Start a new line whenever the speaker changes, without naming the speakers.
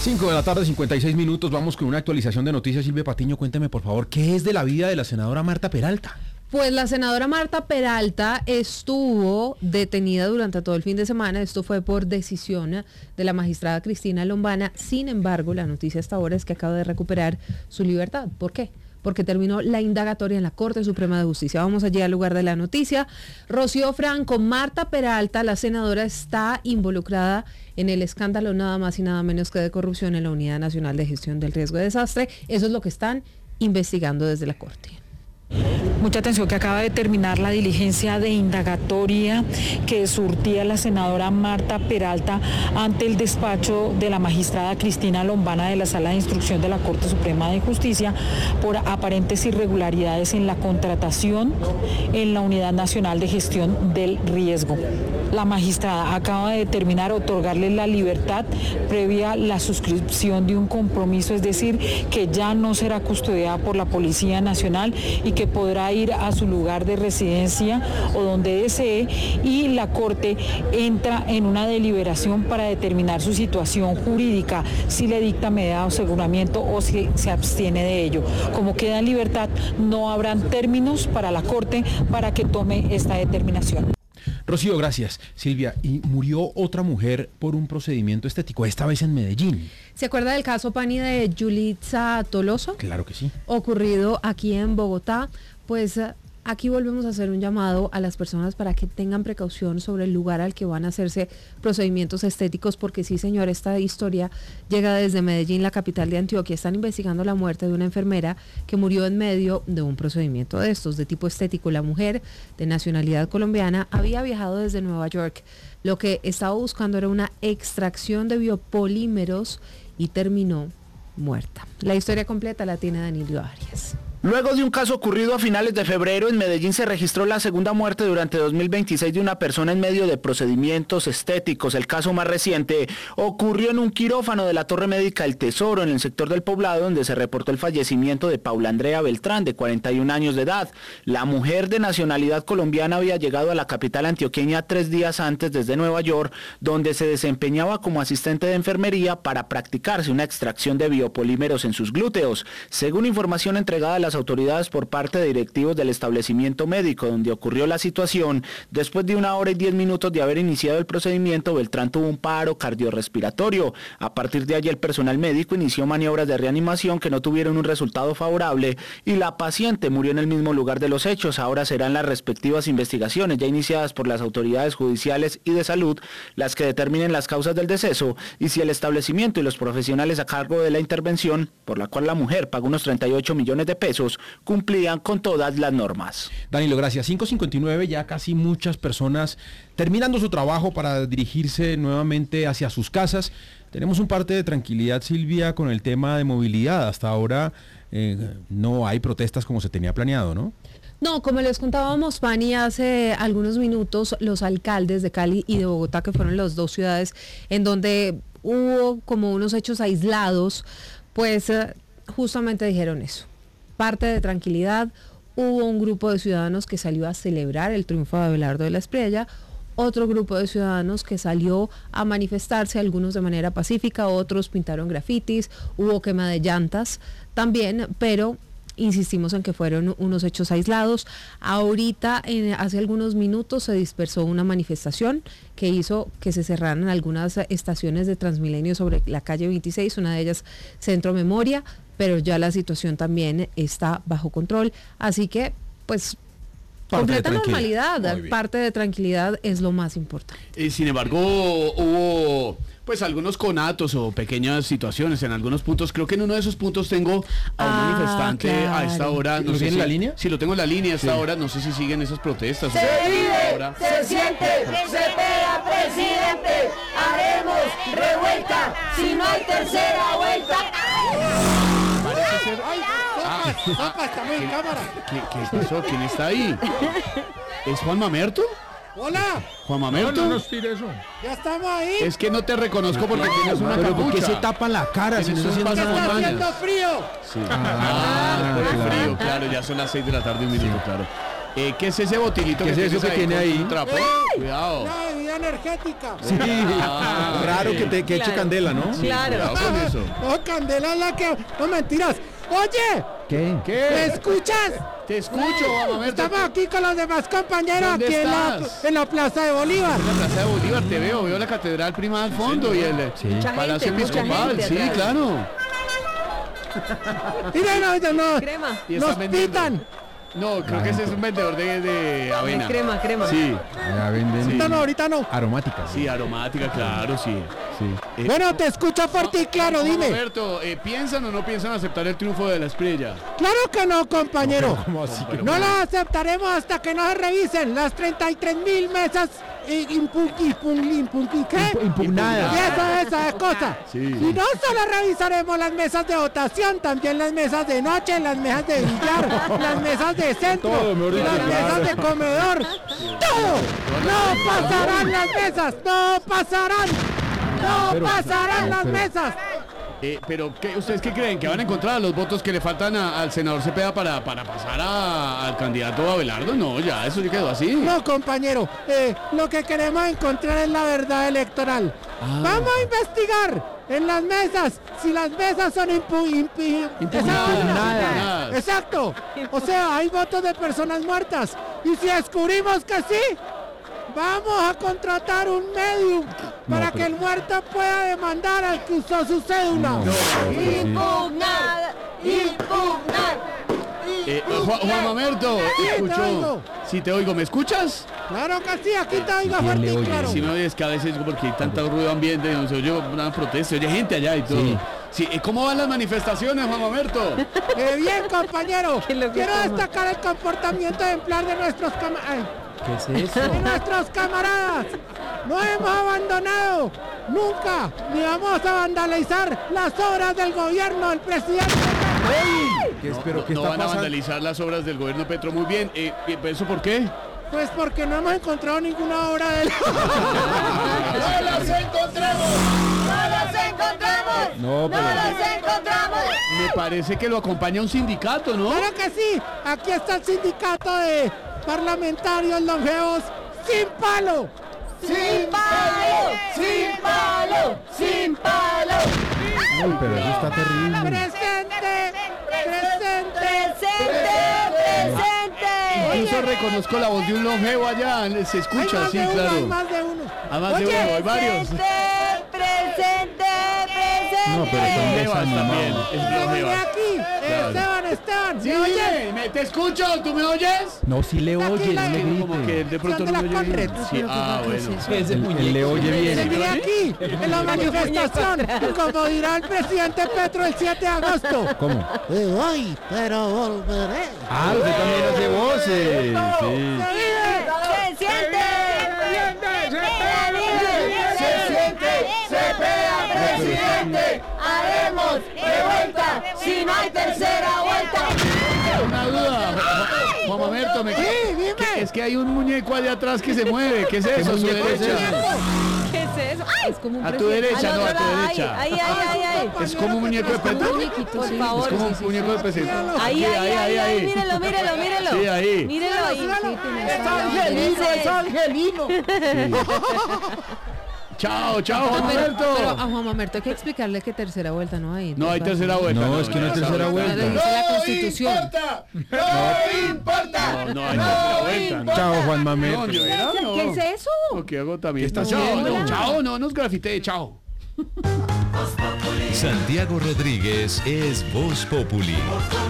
5 de la tarde, 56 minutos. Vamos con una actualización de noticias. Silvia Patiño, cuénteme por favor, ¿qué es de la vida de la senadora Marta Peralta?
Pues la senadora Marta Peralta estuvo detenida durante todo el fin de semana. Esto fue por decisión de la magistrada Cristina Lombana. Sin embargo, la noticia hasta ahora es que acaba de recuperar su libertad. ¿Por qué? Porque terminó la indagatoria en la Corte Suprema de Justicia. Vamos allí al lugar de la noticia. Rocío Franco, Marta Peralta, la senadora, está involucrada en el escándalo nada más y nada menos que de corrupción en la Unidad Nacional de Gestión del Riesgo de Desastre. Eso es lo que están investigando desde la Corte.
Mucha atención, que acaba de terminar la diligencia de indagatoria que surtía la senadora Marta Peralta ante el despacho de la magistrada Cristina Lombana de la Sala de Instrucción de la Corte Suprema de Justicia por aparentes irregularidades en la contratación en la Unidad Nacional de Gestión del Riesgo. La magistrada acaba de determinar otorgarle la libertad previa la suscripción de un compromiso, es decir, que ya no será custodiada por la Policía Nacional y que podrá ir a su lugar de residencia o donde desee, y la Corte entra en una deliberación para determinar su situación jurídica, si le dicta medida de aseguramiento o si se abstiene de ello. Como queda en libertad, no habrán términos para la Corte para que tome esta determinación.
Rocío, gracias. Silvia, y murió otra mujer por un procedimiento estético, esta vez en Medellín.
¿Se acuerda del caso, Pani, de Yulitza Toloso?
Claro que sí.
Ocurrido aquí en Bogotá. Pues aquí volvemos a hacer un llamado a las personas para que tengan precaución sobre el lugar al que van a hacerse procedimientos estéticos, porque sí, señor, esta historia llega desde Medellín, la capital de Antioquia. Están investigando la muerte de una enfermera que murió en medio de un procedimiento de estos, de tipo estético. La mujer, de nacionalidad colombiana, había viajado desde Nueva York. Lo que estaba buscando era una extracción de biopolímeros y terminó muerta. La historia completa la tiene Danilo Arias.
Luego de un caso ocurrido a finales de febrero, en Medellín se registró la segunda muerte durante 2026 de una persona en medio de procedimientos estéticos. El caso más reciente ocurrió en un quirófano de la Torre Médica El Tesoro, en el sector del Poblado, donde se reportó el fallecimiento de Paula Andrea Beltrán, de 41 años de edad. La mujer, de nacionalidad colombiana, había llegado a la capital antioqueña 3 días antes desde Nueva York, donde se desempeñaba como asistente de enfermería para practicarse una extracción de biopolímeros en sus glúteos. Según información entregada a las autoridades por parte de directivos del establecimiento médico donde ocurrió la situación, después de 1 hora y 10 minutos de haber iniciado el procedimiento, Beltrán tuvo un paro cardiorrespiratorio. A partir de allí, el personal médico inició maniobras de reanimación que no tuvieron un resultado favorable y la paciente murió en el mismo lugar de los hechos. Ahora serán las respectivas investigaciones ya iniciadas por las autoridades judiciales y de salud las que determinen las causas del deceso y si el establecimiento y los profesionales a cargo de la intervención, por la cual la mujer pagó unos 38 millones de pesos, cumplían con todas las normas.
Danilo, gracias. 5:59, ya casi muchas personas terminando su trabajo para dirigirse nuevamente hacia sus casas. Tenemos un parte de tranquilidad, Silvia, con el tema de movilidad. Hasta ahora no hay protestas como se tenía planeado, ¿no?
No, como les contábamos, Pani, hace algunos minutos, los alcaldes de Cali y de Bogotá, que fueron las dos ciudades en donde hubo como unos hechos aislados, pues justamente dijeron eso. Parte de tranquilidad. Hubo un grupo de ciudadanos que salió a celebrar el triunfo de Abelardo de la Espriella, otro grupo de ciudadanos que salió a manifestarse, algunos de manera pacífica, otros pintaron grafitis, hubo quema de llantas también, pero insistimos en que fueron unos hechos aislados. Ahorita, hace algunos minutos, se dispersó una manifestación que hizo que se cerraran algunas estaciones de Transmilenio sobre la calle 26, una de ellas Centro Memoria, pero ya la situación también está bajo control, así que pues completa normalidad, parte de tranquilidad es lo más importante.
Sin embargo, hubo pues algunos conatos o pequeñas situaciones en algunos puntos. Creo que en uno de esos puntos tengo a un manifestante a esta hora.
¿Lo tiene en la línea?
Sí, lo tengo en la línea a esta hora. No sé si siguen esas protestas.
Se vive, se siente, se pega, presidente. Haremos revuelta si no hay tercera vuelta.
Parece ser...
Estamos en cámara.
¿Qué pasó? ¿Quién está ahí? ¿Es Juan Mamerto?
¡Hola!
¿Juan Mamerto?
No nos tire eso. ¡Ya estamos ahí!
Es que no te reconozco porque tienes una
pero
capucha.
¿por qué se tapa la cara? Si no está haciendo
¡Está
nada.
haciendo frío!
Sí. Por el frío, claro. Ya son las 6 de la tarde, un minuto, claro. ¿Qué es ese botilito
¿Qué
que
es eso
tienes
que tiene ahí?
Un trapo. Cuidado.
Ya
energética.
Sí, raro que eche candela, ¿no?
Claro.
Cuidado con eso.
No, candela es la que... No, mentiras. Oye,
¿Qué?
¿me escuchas?
Te escucho, vamos a ver.
Estamos aquí con los demás compañeros
¿Dónde
aquí
estás?
en la Plaza de Bolívar.
En la Plaza de Bolívar te veo la catedral prima al fondo y el Palacio
mucha
Episcopal.
gente
Sí,
atrás.
claro.
Mira, no,
Crema.
Y
nos
están vendiendo.
pitan.
No, creo que ese es un vendedor de avena.
Crema.
Sí,
Ya venden
Ahorita no.
aromáticas.
sí, aromática, claro, sí.
Sí.
Bueno, te escucho fuerte y claro,
Juan
dime.
Roberto, ¿piensan o no piensan aceptar el triunfo de la Espriella?
Claro que no, compañero.
¿Cómo así que
No la aceptaremos hasta que no se revisen las 33.000 mesas
impugnadas?
Y esa cosa.
Sí.
Y no solo revisaremos las mesas de votación, también las mesas de noche, las mesas de billar, las mesas de centro,
Todo, mejor dicho,
las
claro.
mesas de comedor. ¡Todo! ¡No pasarán las mesas! ¡No pasarán! ¡No pasarán las mesas!
Pero ¿ustedes qué creen? ¿Que van a encontrar los votos que le faltan al senador Cepeda para pasar al candidato Abelardo? No, ya, eso ya quedó así.
No, compañero, lo que queremos encontrar es la verdad electoral. Vamos a investigar en las mesas, si las mesas son
Impugnadas.
Exacto. O sea, hay votos de personas muertas. Y si descubrimos que sí, vamos a contratar un medium para que el muerto pueda demandar al que usó su cédula.
Impugnar, impugnar.
Juan Mamerto,
te oigo.
escucho. Sí, te oigo, ¿me escuchas?
Claro que sí, aquí te oigo
¿quién
fuerte
le
y
oye?
claro.
Si no es que a veces porque hay tanto ruido ambiente, no se oye una protesta, se oye gente allá y todo.
Sí.
Sí, ¿cómo van las manifestaciones, Juan Mamerto?
Bien, compañero.
¿Qué es lo que
Quiero
toma?
destacar el comportamiento ejemplar de nuestros
¿Qué es eso?
de nuestros camaradas. No hemos abandonado nunca, ni vamos a vandalizar las obras del gobierno del presidente.
¿Qué espero que
No
está
van a
pasando?
vandalizar las obras del gobierno Petro. Muy bien. ¿Eso por qué?
Pues porque no hemos encontrado ninguna obra de él.
¡No los encontramos! ¡No los encontramos!
No,
¡No
pero-
los encontramos!
Me parece que lo acompaña un sindicato, ¿no?
Claro que sí, aquí está el sindicato de parlamentarios longevos sin palo.
¡Sin palo! ¡Sin palo! ¡Sin palo!
Uy, pero eso está terrible.
Presente, presente.
¡Presente! ¡Presente!
Incluso reconozco la voz de un longevo allá. Se
Hay
escucha,
más
sí,
de uno,
claro.
hay más de uno.
Hay más de
Oye,
uno, hay varios.
¡Presente! ¡Presente!
No, pero son
Longevas también.
desanimados.
Es
Vení
longevas.
aquí, Esteban,
Sí,
¿me oyes?
te escucho, ¿tú me oyes?
No, si le
Aquí
oye,
la-
no le
Como
grite.
que de pronto
de
no
la
me oye bien.
Conred.
Sí, bueno.
Él le oye bien.
Vení aquí, en la manifestación, como dirá el presidente Petro el 7 de agosto.
¿Cómo?
Voy, pero volveré.
Ah, usted también hace voces. Sí.
¡Se vive!
¡Se siente!
Se siente,
¡Cepeda, presidente! ¡Haremos revuelta si no hay tercera vuelta!
Una duda, Juan Mamerto,
dime.
es que hay un muñeco allá atrás que se mueve. ¿Qué es eso? A su
muñeco es
derecha.
¿Qué es eso? ¡Ay! Es como un
A tu
presidente.
derecha,
Al
no, a
otro
tu
lado,
derecha.
ahí.
Es como un muñeco de Petro.
Por
Es
favor.
como un muñeco de presidente.
Ahí, mírelo.
Sí, ahí.
Mírelo ahí.
¡Es Angelino, es Angelino!
Chao, Juan
Pero
Mamerto.
a Juan Mamerto hay que explicarle que tercera vuelta no hay.
No hay tercera vuelta.
No, es que no hay tercera
Lo
vuelta.
dice la Constitución.
¡No importa!
No hay tercera vuelta. No.
Chao, Juan
No,
Mamerto.
yo era, no.
¿Qué es eso?
No, qué agotamiento.
¿Qué está
Chao,
haciendo?
no, chao, no nos grafitee, chao.
Santiago Rodríguez es Voz Populi.